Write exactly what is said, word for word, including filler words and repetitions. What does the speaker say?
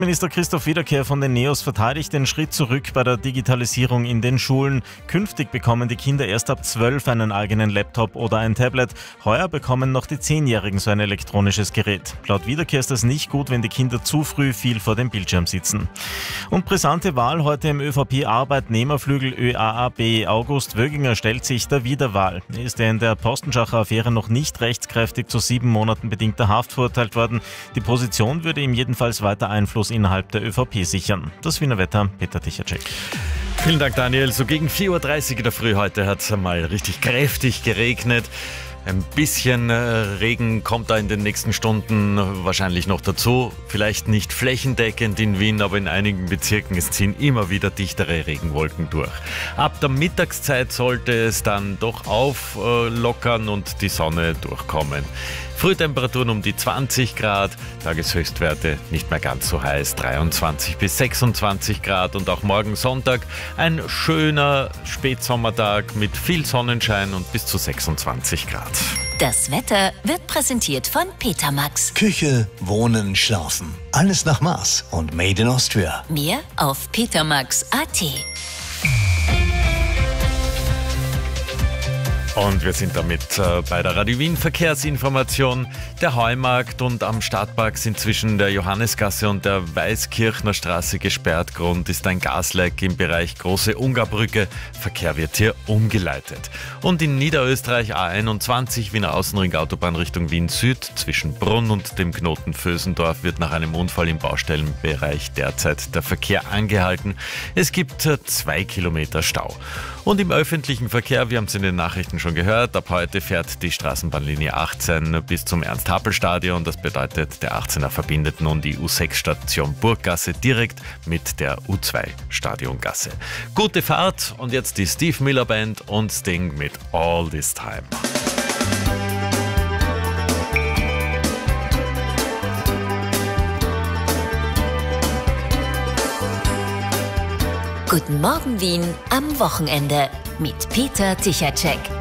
Minister Christoph Wiederkehr von den NEOS verteidigt den Schritt zurück bei der Digitalisierung in den Schulen. Künftig bekommen die Kinder erst ab zwölf einen eigenen Laptop oder ein Tablet. Heuer bekommen noch die Zehnjährigen so ein elektronisches Gerät. Laut Wiederkehr ist das nicht gut, wenn die Kinder zu früh viel vor dem Bildschirm sitzen. Und brisante Wahl heute im ÖVP-Arbeitnehmerflügel Ö A A B. August Wöginger stellt sich der Wiederwahl. Er ist ja in der Postenschacher-Affäre noch nicht rechtskräftig zu sieben Monaten bedingter Haft verurteilt worden. Die Position würde ihm jedenfalls weiter Einfluss innerhalb der ÖVP sichern. Das Wiener Wetter, Peter Tichacek. Vielen Dank, Daniel. So gegen vier Uhr dreißig in der Früh heute hat es mal richtig kräftig geregnet. Ein bisschen Regen kommt da in den nächsten Stunden wahrscheinlich noch dazu. Vielleicht nicht flächendeckend in Wien, aber in einigen Bezirken es ziehen immer wieder dichtere Regenwolken durch. Ab der Mittagszeit sollte es dann doch auflockern und die Sonne durchkommen. Frühtemperaturen um die zwanzig Grad, Tageshöchstwerte nicht mehr ganz so heiß, dreiundzwanzig bis sechsundzwanzig Grad und auch morgen Sonntag ein schöner Spätsommertag mit viel Sonnenschein und bis zu sechsundzwanzig Grad. Das Wetter wird präsentiert von Petermax. Küche, Wohnen, Schlafen. Alles nach Maß und made in Austria. Mehr auf petermax punkt at. Und wir sind damit äh, bei der Radio Wien Verkehrsinformation. Der Heumarkt und am Stadtpark sind zwischen der Johannesgasse und der Weißkirchner Straße gesperrt. Grund ist ein Gasleck im Bereich Große Ungarbrücke. Verkehr wird hier umgeleitet. Und in Niederösterreich A einundzwanzig, Wiener Außenring Autobahn Richtung Wien Süd, zwischen Brunn und dem Knoten Vösendorf wird nach einem Unfall im Baustellenbereich derzeit der Verkehr angehalten. Es gibt äh, zwei Kilometer Stau. Und im öffentlichen Verkehr, wir haben es in den Nachrichten schon gehört, ab heute fährt die Straßenbahnlinie achtzehn bis zum Ernst-Happel-Stadion. Das bedeutet, der achtzehner verbindet nun die U sechs Station Burggasse direkt mit der U zwei Stadiongasse. Gute Fahrt und jetzt die Steve Miller Band und Sting mit All This Time. Guten Morgen Wien am Wochenende mit Peter Tichacek.